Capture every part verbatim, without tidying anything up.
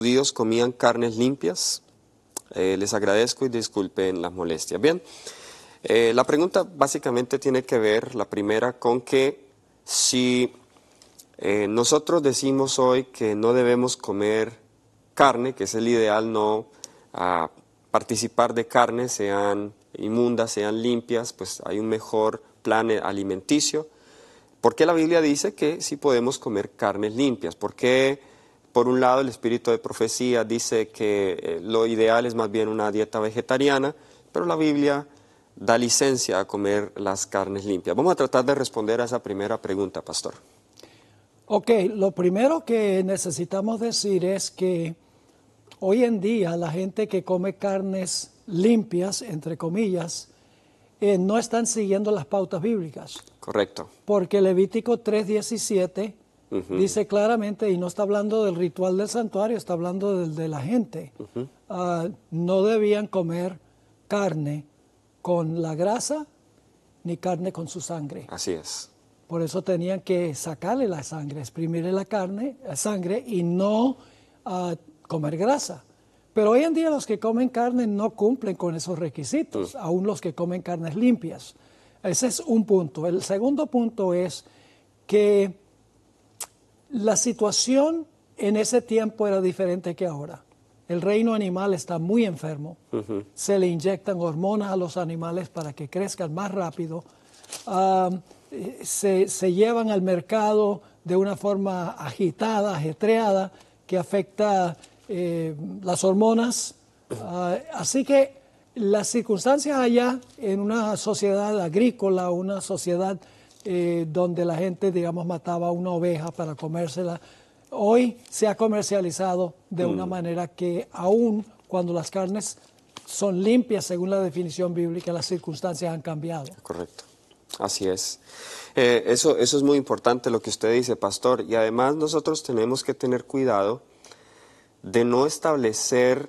judíos comían carnes limpias. Eh, les agradezco y disculpen las molestias. Bien, eh, la pregunta básicamente tiene que ver, la primera, con que si eh, nosotros decimos hoy que no debemos comer carne, que es el ideal, no ah, participar de carne, sean inmundas, sean limpias, pues hay un mejor plan alimenticio. ¿Por qué la Biblia dice que sí podemos comer carnes limpias? ¿Por qué, por un lado, el espíritu de profecía dice que eh, lo ideal es más bien una dieta vegetariana, pero la Biblia da licencia a comer las carnes limpias? Vamos a tratar de responder a esa primera pregunta, pastor. Ok, lo primero que necesitamos decir es que hoy en día la gente que come carnes limpias, entre comillas, eh, no están siguiendo las pautas bíblicas. Correcto. Porque Levítico tres diecisiete uh-huh. dice claramente, y no está hablando del ritual del santuario, está hablando del de la gente, uh-huh. uh, no debían comer carne con la grasa ni carne con su sangre. Así es. Por eso tenían que sacarle la sangre, exprimirle la carne, la sangre y no uh, comer grasa. Pero hoy en día los que comen carne no cumplen con esos requisitos, mm. aún los que comen carnes limpias. Ese es un punto. El segundo punto es que la situación en ese tiempo era diferente que ahora. El reino animal está muy enfermo. Uh-huh. Se le inyectan hormonas a los animales para que crezcan más rápido. Uh, se, se llevan al mercado de una forma agitada, ajetreada, que afecta eh, las hormonas. Uh, así que las circunstancias allá, en una sociedad agrícola, una sociedad eh, donde la gente, digamos, mataba una oveja para comérsela, hoy se ha comercializado de mm. una manera que aún cuando las carnes son limpias, según la definición bíblica, las circunstancias han cambiado. Correcto, así es. Eh, eso, eso es muy importante lo que usted dice, pastor, y además nosotros tenemos que tener cuidado de no establecer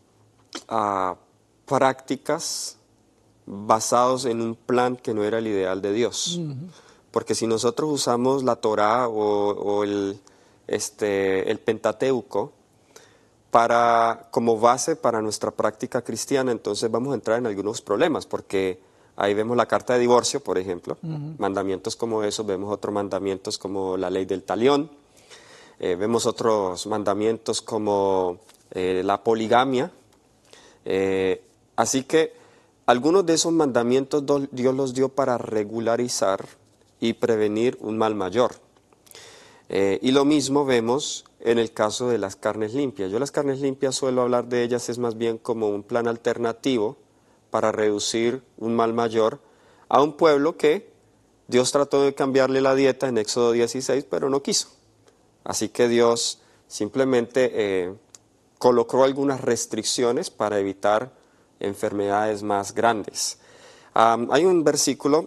uh, prácticas basados en un plan que no era el ideal de Dios. Uh-huh. Porque si nosotros usamos la Torá o, o el, este, el Pentateuco para, como base para nuestra práctica cristiana, entonces vamos a entrar en algunos problemas, porque ahí vemos la carta de divorcio, por ejemplo, uh-huh. mandamientos como esos, vemos otros mandamientos como la ley del talión, eh, vemos otros mandamientos como eh, la poligamia. Eh, así que algunos de esos mandamientos Dios los dio para regularizar y prevenir un mal mayor. Eh, y lo mismo vemos en el caso de las carnes limpias. Yo las carnes limpias suelo hablar de ellas es más bien como un plan alternativo para reducir un mal mayor a un pueblo que Dios trató de cambiarle la dieta en Éxodo dieciséis, pero no quiso. Así que Dios simplemente eh, colocó algunas restricciones para evitar enfermedades más grandes. Um, hay un versículo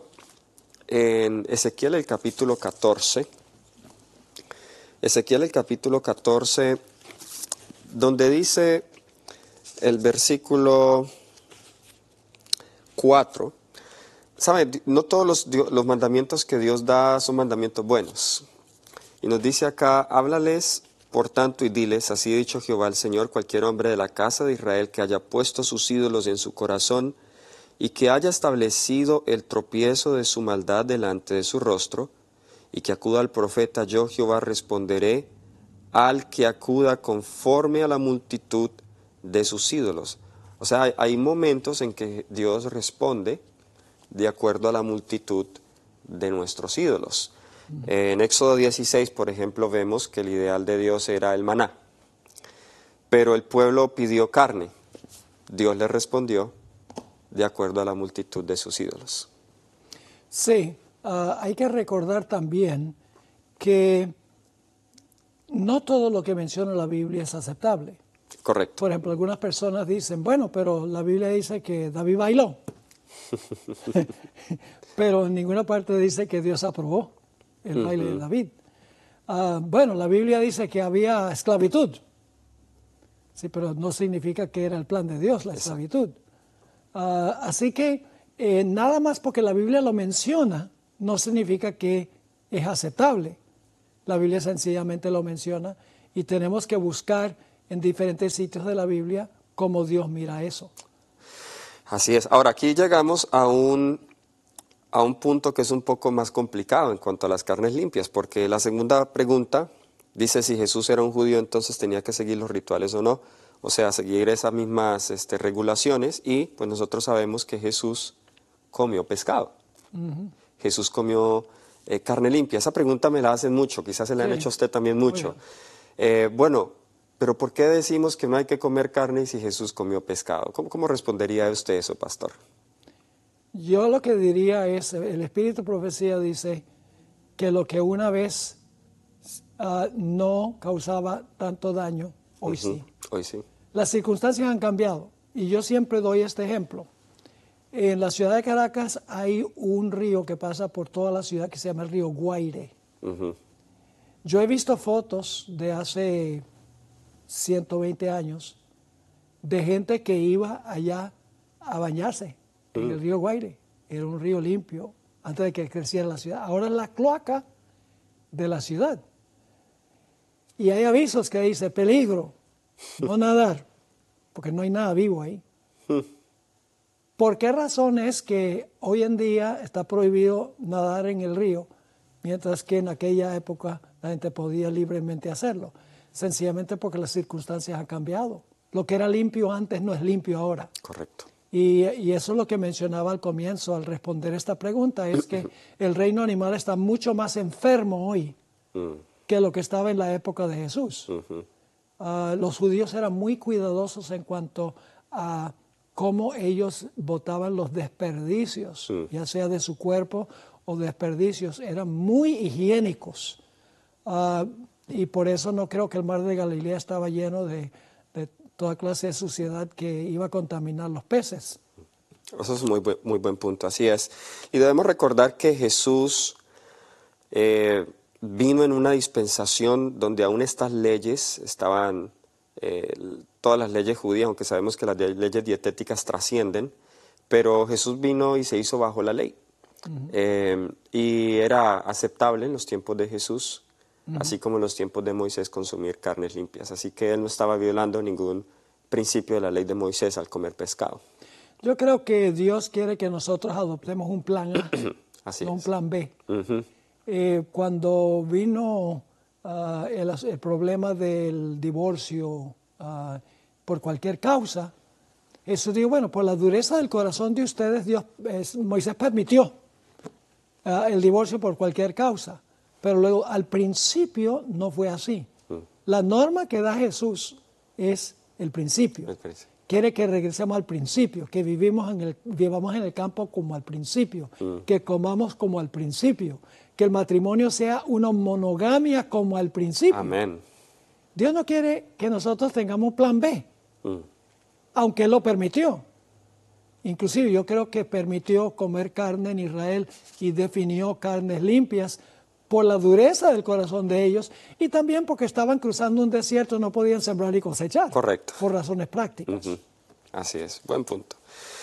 en Ezequiel el capítulo catorce, Ezequiel el capítulo catorce, donde dice el versículo cuatro, ¿sabe? No todos los, los mandamientos que Dios da son mandamientos buenos. Y nos dice acá, háblales por tanto y diles, así ha dicho Jehová el Señor, cualquier hombre de la casa de Israel que haya puesto sus ídolos en su corazón y que haya establecido el tropiezo de su maldad delante de su rostro, y que acuda al profeta, yo Jehová responderé al que acuda conforme a la multitud de sus ídolos. O sea, hay, hay momentos en que Dios responde de acuerdo a la multitud de nuestros ídolos. Uh-huh. En Éxodo dieciséis, por ejemplo, vemos que el ideal de Dios era el maná, pero el pueblo pidió carne. Dios le respondió de acuerdo a la multitud de sus ídolos. Sí, uh, hay que recordar también que no todo lo que menciona la Biblia es aceptable. Correcto. Por ejemplo, algunas personas dicen, bueno, pero la Biblia dice que David bailó. Pero en ninguna parte dice que Dios aprobó el uh-huh. baile de David. Uh, bueno, la Biblia dice que había esclavitud. Sí, pero no significa que era el plan de Dios la esclavitud. Uh, así que eh, nada más porque la Biblia lo menciona, no significa que es aceptable. La Biblia sencillamente lo menciona y tenemos que buscar en diferentes sitios de la Biblia cómo Dios mira eso. Así es. Ahora, aquí llegamos a un, a un punto que es un poco más complicado en cuanto a las carnes limpias, porque la segunda pregunta dice si Jesús era un judío, entonces tenía que seguir los rituales o no, o sea, seguir esas mismas este, regulaciones, y pues nosotros sabemos que Jesús comió pescado. Uh-huh. Jesús comió eh, carne limpia. Esa pregunta me la hacen mucho, quizás se la sí. han hecho a usted también mucho. Eh, bueno, pero ¿por qué decimos que no hay que comer carne si Jesús comió pescado? ¿Cómo, cómo respondería usted eso, pastor? Yo lo que diría es, el Espíritu de Profecía dice que lo que una vez uh, no causaba tanto daño, hoy uh-huh. sí. Hoy sí. Las circunstancias han cambiado y yo siempre doy este ejemplo. En la ciudad de Caracas hay un río que pasa por toda la ciudad que se llama el río Guaire. Uh-huh. Yo he visto fotos de hace ciento veinte años de gente que iba allá a bañarse uh-huh. en el río Guaire. Era un río limpio antes de que creciera la ciudad. Ahora es la cloaca de la ciudad. Y hay avisos que dice peligro, no nadar, porque no hay nada vivo ahí. Uh-huh. ¿Por qué razón es que hoy en día está prohibido nadar en el río, mientras que en aquella época la gente podía libremente hacerlo? Sencillamente porque las circunstancias han cambiado. Lo que era limpio antes no es limpio ahora. Correcto. Y, y eso es lo que mencionaba al comienzo al responder esta pregunta, es que el reino animal está mucho más enfermo hoy mm. que lo que estaba en la época de Jesús. Uh-huh. Uh, los judíos eran muy cuidadosos en cuanto a cómo ellos botaban los desperdicios, mm. ya sea de su cuerpo o desperdicios, eran muy higiénicos. Uh, y por eso no creo que el mar de Galilea estaba lleno de, de toda clase de suciedad que iba a contaminar los peces. Eso es un muy, buen, muy buen punto, así es. Y debemos recordar que Jesús eh, vino en una dispensación donde aún estas leyes estaban... Eh, todas las leyes judías, aunque sabemos que las leyes dietéticas trascienden, pero Jesús vino y se hizo bajo la ley. Uh-huh. Eh, y era aceptable en los tiempos de Jesús, uh-huh. así como en los tiempos de Moisés, consumir carnes limpias. Así que él no estaba violando ningún principio de la ley de Moisés al comer pescado. Yo creo que Dios quiere que nosotros adoptemos un plan A, así no es. un plan B. Uh-huh. Eh, cuando vino uh, el, el problema del divorcio uh, por cualquier causa, Jesús dijo, bueno, por la dureza del corazón de ustedes, Dios, es, Moisés permitió uh, el divorcio por cualquier causa, pero luego al principio no fue así. Mm. La norma que da Jesús es el principio. El principio. Quiere que regresemos al principio, que vivimos en el, vivamos en el campo como al principio, mm. que comamos como al principio, que el matrimonio sea una monogamia como al principio. Amén. Dios no quiere que nosotros tengamos un plan B, mm. aunque Él lo permitió. Inclusive yo creo que permitió comer carne en Israel y definió carnes limpias por la dureza del corazón de ellos y también porque estaban cruzando un desierto, no podían sembrar y cosechar. Correcto. Por razones prácticas. Uh-huh. Así es, buen punto.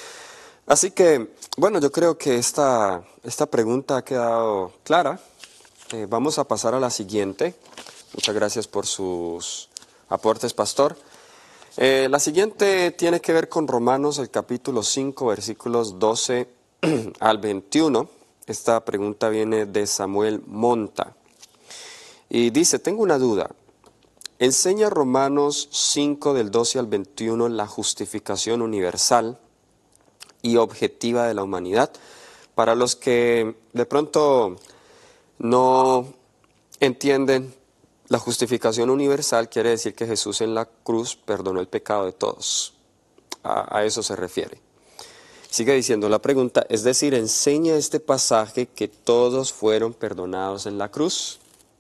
Así que, bueno, yo creo que esta, esta pregunta ha quedado clara. Eh, vamos a pasar a la siguiente. Muchas gracias por sus aportes, pastor. Eh, la siguiente tiene que ver con Romanos, el capítulo cinco, versículos doce al veintiuno. Esta pregunta viene de Samuel Monta. Y dice, tengo una duda. ¿Enseña Romanos cinco, del doce al veintiuno, la justificación universal y objetiva de la humanidad? Para los que de pronto no entienden, la justificación universal quiere decir que Jesús en la cruz perdonó el pecado de todos. A, a eso se refiere. Sigue diciendo la pregunta, es decir, ¿enseña este pasaje que todos fueron perdonados en la cruz?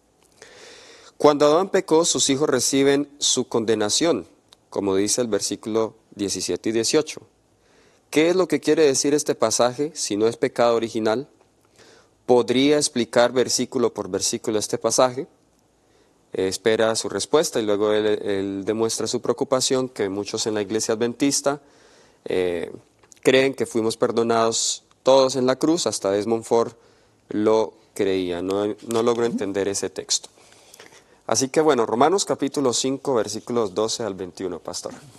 Cuando Adán pecó, sus hijos reciben su condenación, como dice el versículo diecisiete y dieciocho. ¿Qué es lo que quiere decir este pasaje si no es pecado original? ¿Podría explicar versículo por versículo este pasaje? Eh, espera su respuesta y luego él, él demuestra su preocupación que muchos en la iglesia adventista eh, creen que fuimos perdonados todos en la cruz, hasta Desmond Ford lo creía. No, no logro entender ese texto. Así que bueno, Romanos capítulo cinco, versículos doce al veintiuno, pastor.